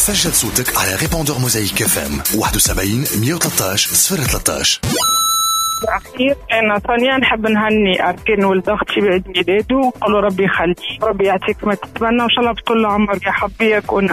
سجل صوتك على ريبوندور موزايك اف ام 71 113 013. أخير أنا ثانيا نحب نهني أركين ولد أختي بعيد ميلاده ونقول ربي يخليك ربي يعطيك ما تتمنى وإن شاء الله بطول عمرك يا حبي يكون.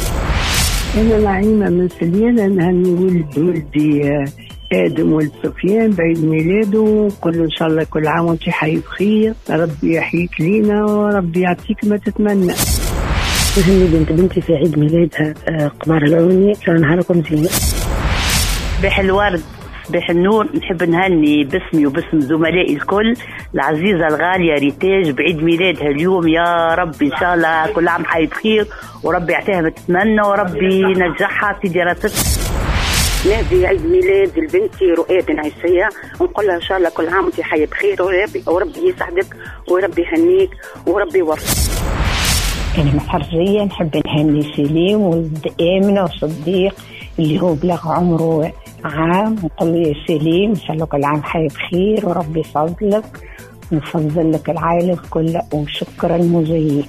أنا نعيمة من سليانة نهني ولدي آدم ولد سفيان بعيد ميلاده ونقول إن شاء الله كل عام وأنت حي بخير ربي يحييك لينا وربي يعطيك ما تتمنى. نهني بنتي في عيد ميلادها قمر العوني كان نهاركم زين. صباح الورد صباح النور. نحب نهني باسمي وباسم زملائي الكل العزيزة الغالية ريتاج بعيد ميلادها اليوم. يا رب إن شاء الله كل عام حي بخير وربي يعطيها ما تتمنى وربي ينجحها في دراستها. نهدي عيد ميلاد لبنتي رؤية بن عيسية ونقول لها إن شاء الله كل عام وأنت حي بخير وربي يسعدك وربي يهنيك وربي يوفقك. أنا محرجية نحب نهني سليم ولد آمنة وصديق اللي هو بلغ عمره عام نقول له يا سليم إن شاء الله كل عام حي بخير وربي يفضلك ونفضل لك العائلة كلها. وشكرا موزايك.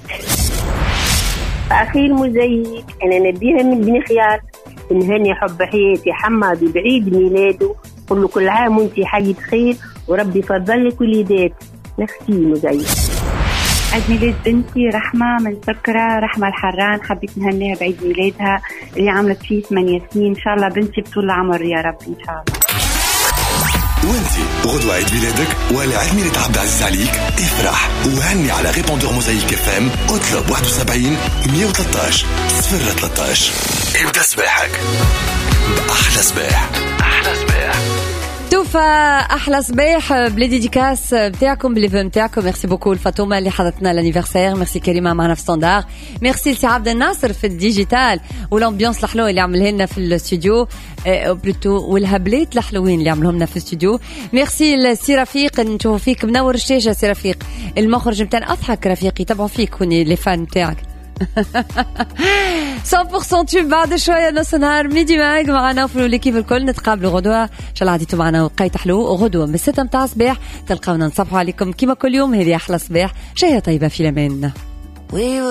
أخي الموزايك أنا نديها من بني خيار نهني حب حياتي حمادي بعيد ميلاده قل له كل عام وانتي حي بخير وربي يفضل لك وليدات. نختي موزايك. عيد ميلاد بنتي رحمة من سكرة رحمة الحران حبيت نهنيها بعيد ميلادها اللي عملت فيه 8 سنين. إن شاء الله بنتي بطول العمر يا رب إن شاء الله. وانتي غدوة عيد ميلادك ولا عيد ميلاد عبد العزيز عليك افرح وهني على ريبوندور موزايك اف ام اطلب 71 113 013. ابدأ صباحك بأحلى صباح. أحلى صباح توفى أحلى صباح بلادي ديكاس بتاعكم بليفون بتاعكم. ميرسي بوكو الفاطمة اللي حضرتنا لانيفرسير. ميرسي كريمة معنا في ستاندار. ميرسي لسي عبد الناصر في الديجيتال والامبيونس الحلوة اللي عملها لنا في الاستوديو بلوتو والهبلات الحلوين اللي عملهم لنا في الاستوديو. ميرسي لسي رفيق نشوف فيك منور الشاشة سي رفيق. المخرج متاعنا أضحك رفيق يتابعوا فيك وني لي فان بتاعك 100% تشوف بعد شوية نص نهار ميدي ماج معنا وفي ليكيب الكل. نتقابلوا غدوة إن شاء الله. عديتوا معنا وقيت حلو وغدوة من 6 متاع صباح تلقاونا نصبحوا عليكم كما كل يوم. هذه أحلى صباح. شهية طيبة في الأمان.